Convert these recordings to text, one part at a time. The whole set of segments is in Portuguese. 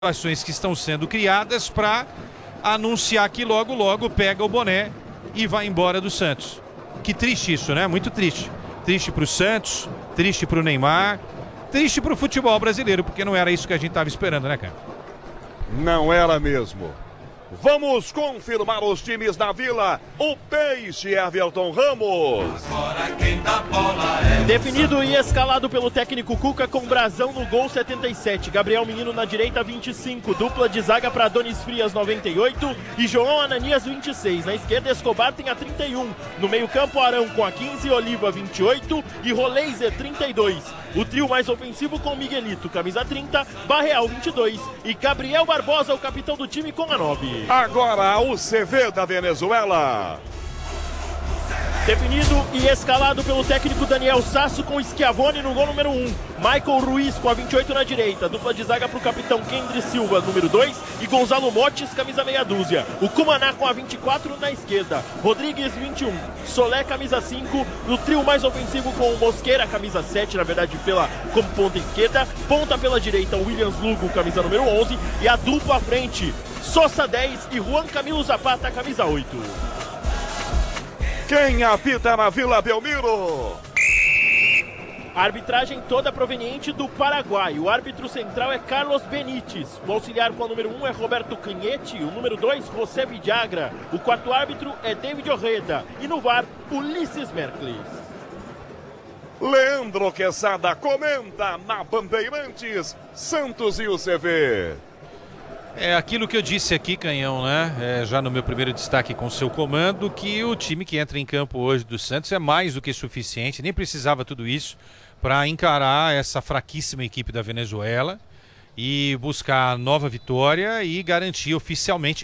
situações que estão sendo criadas para anunciar que logo logo pega o boné e vai embora do Santos. Que triste isso, né? Muito triste. Triste pro Santos, triste pro Neymar, triste pro futebol brasileiro, porque não era isso que a gente estava esperando, né, cara? Não era mesmo. Vamos confirmar os times da Vila. O Peixe, Everton Ramos. Agora quem dá bola é definido e escalado pelo técnico Cuca com Brazão no gol 77. Gabriel Menino na direita 25. Dupla de zaga para Adonis Frias 98 e João Ananias 26. Na esquerda Escobar tem a 31. No meio campo Arão com a 15, Oliva 28 e Roleiser 32. O trio mais ofensivo com Miguelito, camisa 30, Barreal 22 e Gabriel Barbosa, o capitão do time, com a 9. Agora o CV da Venezuela. Definido e escalado pelo técnico Daniel Sasso com Schiavone no gol número 1. Michael Ruiz com a 28 na direita. Dupla de zaga para o capitão Kendry Silva, número 2. E Gonzalo Motes, camisa meia dúzia. O Cumaná com a 24 na esquerda. Rodrigues, 21. Solé, camisa 5. No trio mais ofensivo com o Mosqueira, camisa 7, na verdade como ponta esquerda. Ponta pela direita, Williams Lugo, camisa número 11. E a dupla à frente, Sosa 10 e Juan Camilo Zapata, camisa 8. Quem apita na Vila Belmiro? A arbitragem toda proveniente do Paraguai. O árbitro central é Carlos Benítez. O auxiliar com a número 1 é Roberto Clignetti. O número 2, José Villagra. O quarto árbitro é David Orreda. E no VAR, Ulisses Merkles. Leandro Quesada comenta na Bandeirantes, Santos e o CV. É aquilo que eu disse aqui, Canhão, né? Já no meu primeiro destaque com seu comando, que o time que entra em campo hoje do Santos é mais do que suficiente, nem precisava tudo isso para encarar essa fraquíssima equipe da Venezuela e buscar nova vitória e garantir oficialmente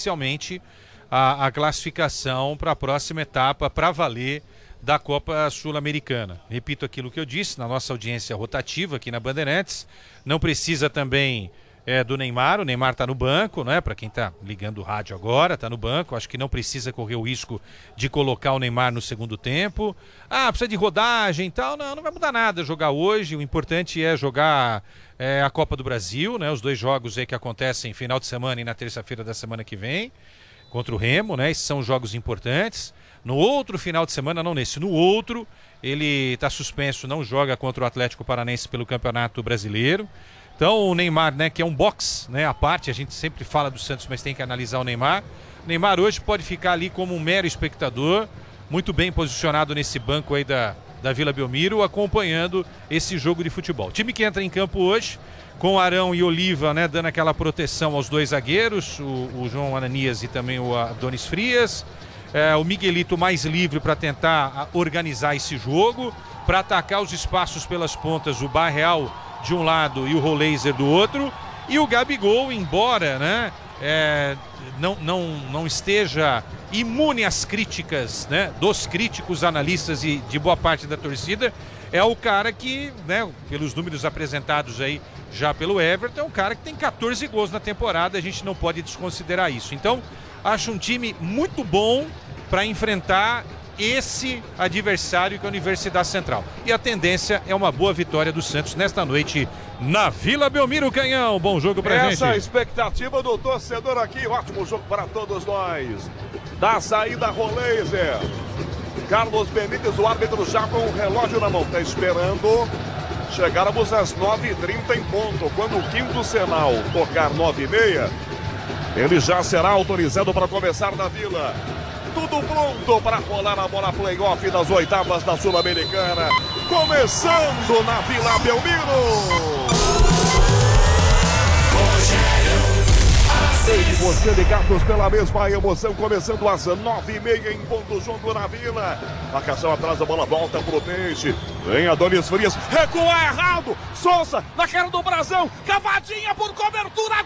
a classificação para a próxima etapa para valer da Copa Sul-Americana. Repito aquilo que eu disse na nossa audiência rotativa aqui na Bandeirantes, não precisa também do Neymar. O Neymar está no banco, né? Para quem está ligando o rádio agora, está no banco. Acho que não precisa correr o risco de colocar o Neymar no segundo tempo. Precisa de rodagem e tal. Não vai mudar nada jogar hoje. O importante é jogar a Copa do Brasil, né? Os dois jogos aí que acontecem final de semana e na terça-feira da semana que vem, contra o Remo, né? Esses são jogos importantes. No outro final de semana, não nesse, no outro, ele está suspenso, não joga contra o Atlético Paranaense pelo Campeonato Brasileiro. Então o Neymar, né, que é um box, né, à parte, a gente sempre fala do Santos, mas tem que analisar o Neymar. O Neymar hoje pode ficar ali como um mero espectador, muito bem posicionado nesse banco aí da Vila Belmiro, acompanhando esse jogo de futebol. O time que entra em campo hoje, com Arão e Oliva, né, dando aquela proteção aos dois zagueiros, o João Ananias e também o Adonis Frias. O Miguelito mais livre para tentar organizar esse jogo, para atacar os espaços pelas pontas, o Barreal de um lado e o Roleiser do outro, e o Gabigol, embora, né, não esteja imune às críticas, né, dos críticos, analistas e de boa parte da torcida, é o cara que, né, pelos números apresentados aí já pelo Everton, é um cara que tem 14 gols na temporada, a gente não pode desconsiderar isso. Então, acho um time muito bom para enfrentar esse adversário que é a Universidade Central. E a tendência é uma boa vitória do Santos nesta noite na Vila Belmiro. Canhão, bom jogo pra gente. Essa é a expectativa do torcedor aqui, ótimo jogo para todos nós. Da saída Roleiser. Carlos Benítez, o árbitro já com o relógio na mão, tá esperando. Chegáramos às 9h30 em ponto. Quando o quinto sinal tocar 9h30, ele já será autorizado para começar na Vila. Tudo pronto para rolar a bola playoff das oitavas da Sul-Americana. Começando na Vila Belmiro. E você ligados pela mesma emoção, começando às 9h30 em ponto, jogo na Vila. Marcação atrás, a bola volta pro Peixe. Vem Adonis Frias, recua errado. Souza na cara do Brazão, cavadinha por cobertura.